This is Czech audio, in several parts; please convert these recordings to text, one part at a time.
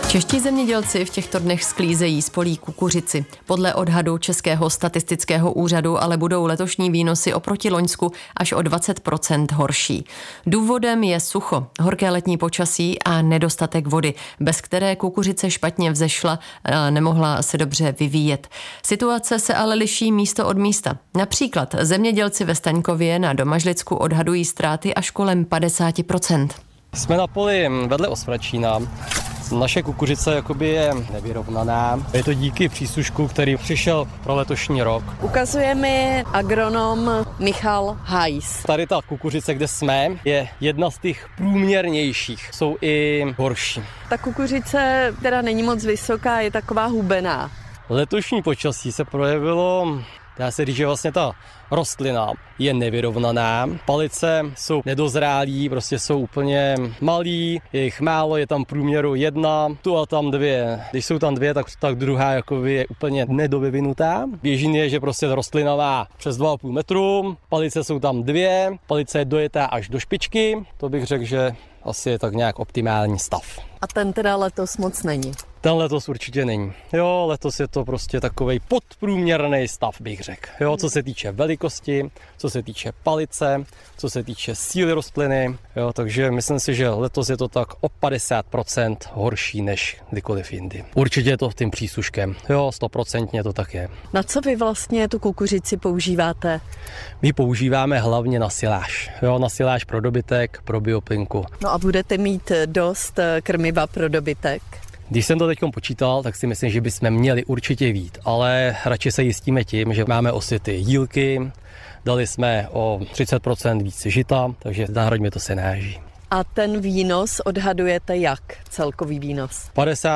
Čeští zemědělci v těchto dnech sklízejí z polí kukuřici. Podle odhadu Českého statistického úřadu ale budou letošní výnosy oproti loňsku až o 20% horší. Důvodem je sucho, horké letní počasí a nedostatek vody, bez které kukuřice špatně vzešla a nemohla se dobře vyvíjet. Situace se ale liší místo od místa. Například zemědělci ve Staňkově na Domažlicku odhadují ztráty až kolem 50%. Jsme na poli vedle Osvračína. Naše kukuřice jakoby je nevyrovnaná. Je to díky příslušku, který přišel pro letošní rok. Ukazuje mi agronom Michal Hajs. Tady ta kukuřice, kde jsme, je jedna z těch průměrnějších. Jsou i horší. Ta kukuřice teda není moc vysoká, je taková hubená. Letošní počasí se projevilo, dá se říct, že vlastně ta rostlina je nevyrovnaná. Palice jsou nedozrálí, prostě jsou úplně malý, je jich málo, je tam průměru jedna, tu a tam dvě. Když jsou tam dvě, tak druhá jakoby je úplně nedovyvinutá. Běžný je, že prostě rostlina má přes 2,5 metru, palice jsou tam dvě, palice je dojetá až do špičky, to bych řekl, že asi je tak nějak optimální stav. A ten teda letos moc není. Ten letos určitě není. Jo, letos je to prostě takovej podprůměrný stav, bych řekl. Jo, co se týče velikosti, co se týče palice, co se týče síly rostliny. Jo, takže myslím si, že letos je to tak o 50% horší než kdykoliv jindy. Určitě je to tím přísluškem. Jo, 100% to tak je. Na co vy vlastně tu kukuřici používáte? My používáme hlavně na siláž. Jo, na siláž pro dobytek, pro bioplynku. No a budete mít dost krmiva pro dobytek? Když jsem to teď počítal, tak si myslím, že bychom měli určitě vít, ale radši se jistíme tím, že máme osity jílky, dali jsme o 30% víc žita, takže nahradíme to senáží. A ten výnos odhadujete jak? Celkový výnos?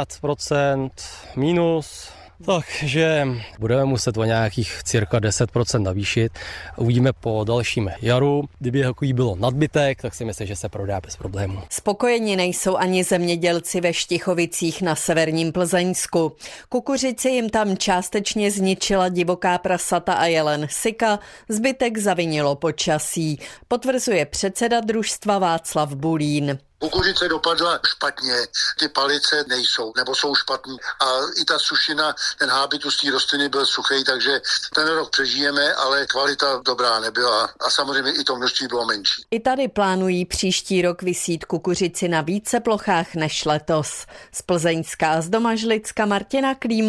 50% minus. Takže budeme muset o nějakých cirka 10% navýšit. Uvidíme po dalším jaru. Kdyby takový bylo nadbytek, tak si myslím, že se prodá bez problémů. Spokojeni nejsou ani zemědělci ve Štichovicích na severním Plzeňsku. Kukuřici jim tam částečně zničila divoká prasata a jelen sika, zbytek zavinilo počasí, potvrzuje předseda družstva Václav Bulín. Kukuřice dopadla špatně, ty palice nejsou, nebo jsou špatný a i ta sušina, ten hábitus té rostliny byl suchý, takže ten rok přežijeme, ale kvalita dobrá nebyla a samozřejmě i to množství bylo menší. I tady plánují příští rok vysít kukuřici na více plochách než letos. Z Plzeňska a z Domažlicka Martina Klímová.